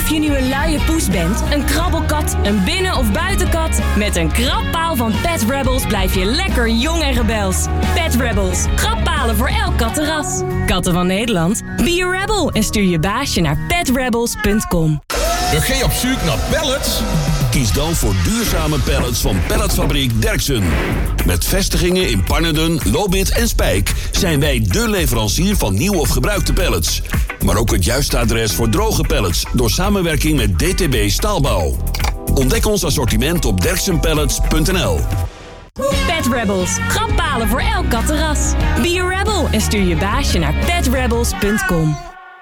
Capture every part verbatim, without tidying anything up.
Of je nu een luie poes bent, een krabbelkat, een binnen- of buitenkat... met een krabpaal van Pet Rebels blijf je lekker jong en rebels. Pet Rebels, krabbpalen voor elk kattenras. Katten van Nederland, be a rebel en stuur je baasje naar pet rebels punt com. Ben je op zoek naar pallets? Kies dan voor duurzame pallets van Palletfabriek Derksen. Met vestigingen in Pannerden, Lobith en Spijk zijn wij dé leverancier van nieuw of gebruikte pallets. Maar ook het juiste adres voor droge pallets door samenwerking met D T B Staalbouw. Ontdek ons assortiment op derksen pallets punt n l. Pet Rebels, krabbpalen voor elk kattenras. Be a rebel en stuur je baasje naar pet rebels punt com.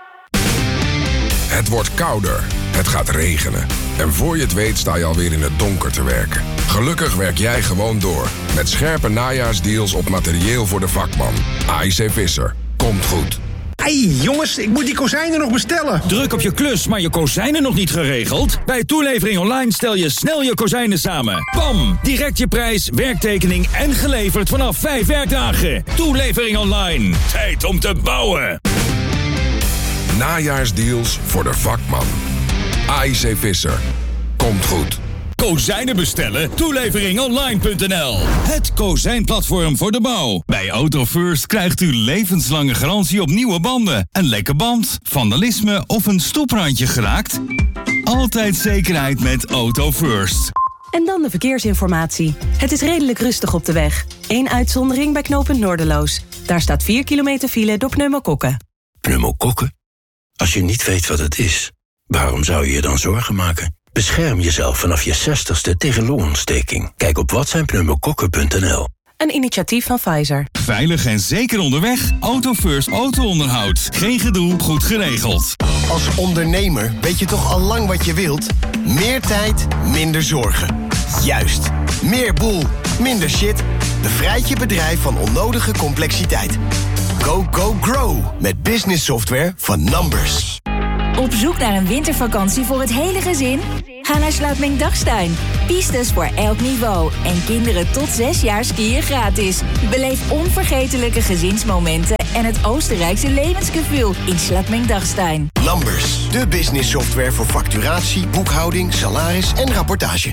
Het wordt kouder. Het gaat regenen. En voor je het weet sta je alweer in het donker te werken. Gelukkig werk jij gewoon door. Met scherpe najaarsdeals op materieel voor de vakman. A I C Visser. Komt goed. Hey jongens, ik moet die kozijnen nog bestellen. Druk op je klus, maar je kozijnen nog niet geregeld? Bij Toelevering Online stel je snel je kozijnen samen. Bam! Direct je prijs, werktekening en geleverd vanaf vijf werkdagen. Toelevering Online. Tijd om te bouwen. Najaarsdeals voor de vakman. A I C Visser. Komt goed. Kozijnen bestellen? Toelevering online punt n l. Het kozijnplatform voor de bouw. Bij Auto First krijgt u levenslange garantie op nieuwe banden. Een lekke band, vandalisme of een stoeprandje geraakt? Altijd zekerheid met Auto First. En dan de verkeersinformatie. Het is redelijk rustig op de weg. Eén uitzondering bij knooppunt Noorderloos. Daar staat vier kilometer file door pneumokokken. Pneumokokken? Als je niet weet wat het is, waarom zou je je dan zorgen maken? Bescherm jezelf vanaf je zestigste tegen longontsteking. Kijk op wat zijn pneumokokken punt n l. Een initiatief van Pfizer. Veilig en zeker onderweg. Auto First auto-onderhoud. Geen gedoe, goed geregeld. Als ondernemer weet je toch al lang wat je wilt? Meer tijd, minder zorgen. Juist. Meer boel, minder shit. Bevrijd je bedrijf van onnodige complexiteit. Go, go, grow. Met business software van Numbers. Op zoek naar een wintervakantie voor het hele gezin? Ga naar Sluitmeng Dagstein. Pistes voor elk niveau. En kinderen tot zes jaar skiën gratis. Beleef onvergetelijke gezinsmomenten en het Oostenrijkse levensgevoel in Sluitmeng Dagstein. Numbers, de business software voor facturatie, boekhouding, salaris en rapportage.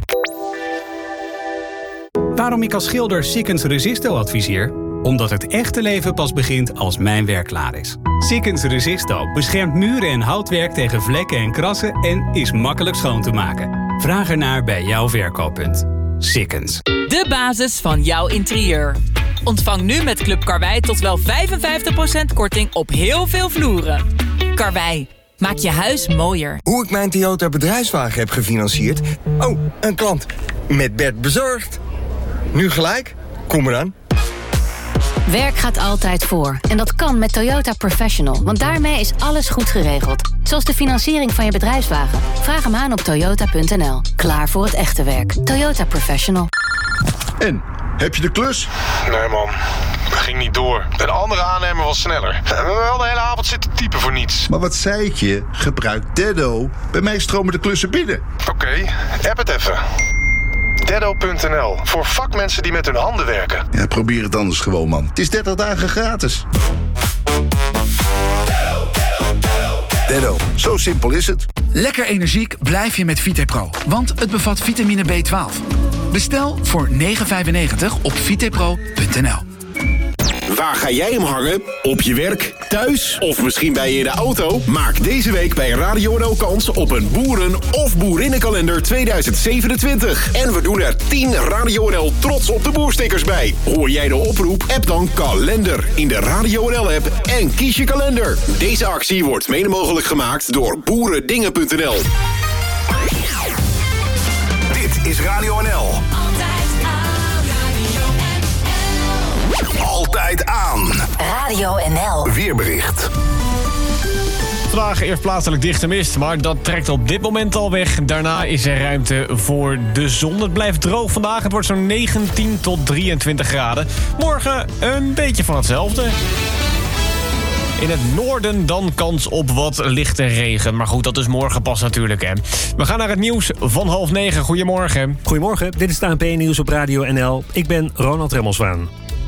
Waarom ik als schilder Sikkens Resisto adviseer? Omdat het echte leven pas begint als mijn werk klaar is. Sikkens Resisto beschermt muren en houtwerk tegen vlekken en krassen en is makkelijk schoon te maken. Vraag ernaar bij jouw verkooppunt. Sikkens. De basis van jouw interieur. Ontvang nu met Club Karwei tot wel vijfenvijftig procent korting op heel veel vloeren. Karwei, maak je huis mooier. Hoe ik mijn Toyota bedrijfswagen heb gefinancierd? Oh, een klant. Met Bert bezorgd. Nu gelijk? Kom eraan. Werk gaat altijd voor. En dat kan met Toyota Professional. Want daarmee is alles goed geregeld. Zoals de financiering van je bedrijfswagen. Vraag hem aan op toyota punt n l. Klaar voor het echte werk. Toyota Professional. En, heb je de klus? Nee man, dat ging niet door. Een andere aannemer was sneller. We hebben wel de hele avond zitten typen voor niets. Maar wat zei ik je? Gebruik Deddo. Bij mij stromen de klussen binnen. Oké, okay, app het even. Deddo punt n l. Voor vakmensen die met hun handen werken. Ja, probeer het anders gewoon, man. Het is dertig dagen gratis. Deddo, zo simpel is het. Lekker energiek blijf je met Vitepro, want het bevat vitamine B twaalf. Bestel voor negen vijfennegentig op vitepro punt n l. Waar ga jij hem hangen? Op je werk, thuis of misschien bij je in de auto? Maak deze week bij Radio N L kans op een boeren- of boerinnenkalender tweeduizend zevenentwintig. En we doen er tien Radio N L Trots op de Boerstickers bij. Hoor jij de oproep? App dan kalender in de Radio N L app en kies je kalender. Deze actie wordt mede mogelijk gemaakt door boerendingen punt n l. Dit is Radio N L. Altijd aan. Radio N L. Weerbericht. Vandaag eerst plaatselijk dichte mist, maar dat trekt op dit moment al weg. Daarna is er ruimte voor de zon. Het blijft droog vandaag. Het wordt zo'n negentien tot drieëntwintig graden. Morgen een beetje van hetzelfde. In het noorden dan kans op wat lichte regen. Maar goed, dat is morgen pas natuurlijk, hè. We gaan naar het nieuws van half negen. Goedemorgen. Goedemorgen, dit is het A N P-nieuws op Radio N L. Ik ben Ronald Remmelswaan.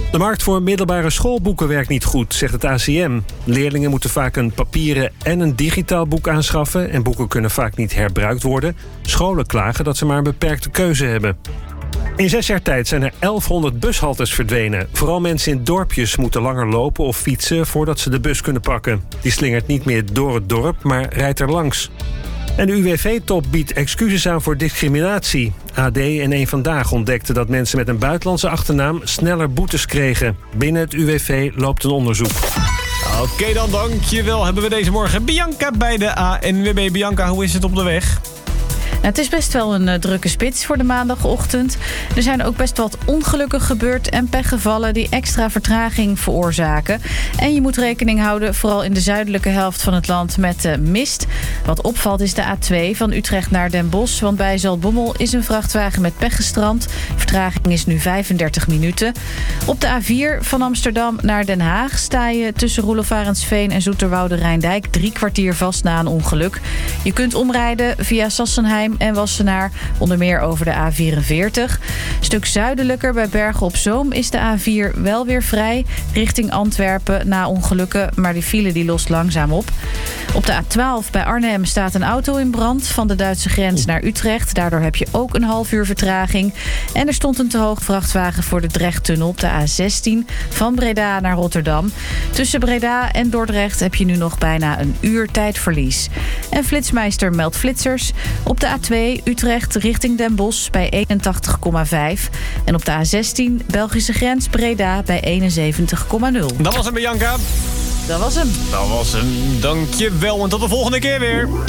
De markt voor middelbare schoolboeken werkt niet goed, zegt het A C M. Leerlingen moeten vaak een papieren en een digitaal boek aanschaffen en boeken kunnen vaak niet herbruikt worden. Scholen klagen dat ze maar een beperkte keuze hebben. In zes jaar tijd zijn er elfhonderd bushaltes verdwenen. Vooral mensen in dorpjes moeten langer lopen of fietsen voordat ze de bus kunnen pakken. Die slingert niet meer door het dorp, maar rijdt er langs. En de U W V-top biedt excuses aan voor discriminatie. A D en Eén Vandaag ontdekten dat mensen met een buitenlandse achternaam sneller boetes kregen. Binnen het U W V loopt een onderzoek. Oké okay, dan, dankjewel. Hebben we deze morgen Bianca bij de A N W B. Bianca, hoe is het op de weg? Nou, het is best wel een uh, drukke spits voor de maandagochtend. Er zijn ook best wat ongelukken gebeurd en pechgevallen die extra vertraging veroorzaken. En je moet rekening houden, vooral in de zuidelijke helft van het land, met uh, mist. Wat opvalt is de A twee van Utrecht naar Den Bosch. Want bij Zaltbommel is een vrachtwagen met pech gestrand. Vertraging is nu vijfendertig minuten. Op de A vier van Amsterdam naar Den Haag sta je tussen Roelof Arendsveen en Zoeterwoude-Rijndijk drie kwartier vast na een ongeluk. Je kunt omrijden via Sassenheim en Wassenaar, onder meer over de A vierenveertig. Stuk zuidelijker bij Bergen op Zoom is de A vier wel weer vrij richting Antwerpen na ongelukken, maar die file die lost langzaam op. Op de A twaalf bij Arnhem staat een auto in brand van de Duitse grens naar Utrecht. Daardoor heb je ook een half uur vertraging. En er stond een te hoog vrachtwagen voor de Drechttunnel op de A zestien van Breda naar Rotterdam. Tussen Breda en Dordrecht heb je nu nog bijna een uur tijdverlies. En Flitsmeister meldt flitsers op de A twee Utrecht richting Den Bosch bij eenentachtig komma vijf. En op de A zestien Belgische grens Breda bij eenenzeventig komma nul. Dat was hem, Bianca. Dat was hem. Dat was hem. Dankjewel en tot de volgende keer weer.